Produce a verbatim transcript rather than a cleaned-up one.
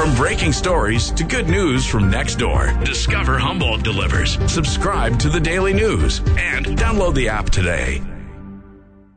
From breaking stories to good news from next door, Discover Humboldt delivers. Subscribe to the Daily News and download the app today.